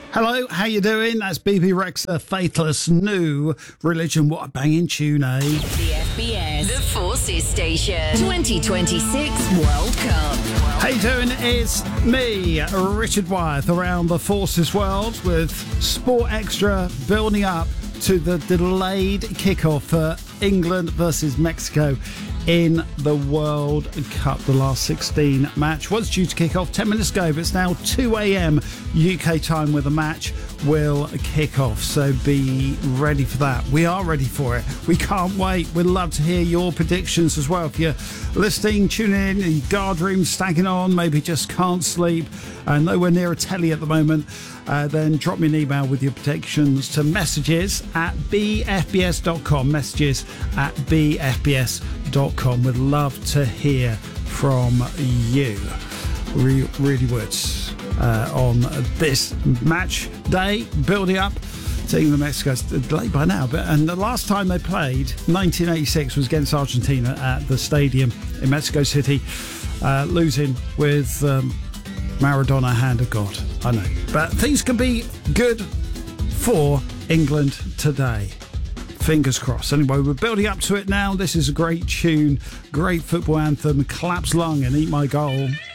Hello, how you doing? That's BB Rexha, Faithless New Religion. What a banging tune, eh? The FBS, the Forces Station, 2026 World Cup. How you doing? It's me, Richard Wyeth, around the Forces world with Sport Extra building up to the delayed kickoff for England versus Mexico in the World Cup. The last 16 match was due to kick off 10 minutes ago, but it's now 2 a.m. UK time where the match will kick off. So be ready for that. We are ready for it. We can't wait. We'd love to hear your predictions as well. If you're listening, tuning in your guard room, stagging on, maybe just can't sleep, nowhere near a telly at the moment, then drop me an email with your predictions to messages@bfbs.com. Messages@bfbs.com. We'd love to hear from you. We really would. On this match day, building up to England Mexico. It's late by now, and the last time they played, 1986, was against Argentina at the stadium in Mexico City, losing with Maradona, hand of God. I know, but things can be good for England today. Fingers crossed. Anyway, we're building up to it now. This is a great tune, great football anthem. Collapse Lung and Eat My Goal.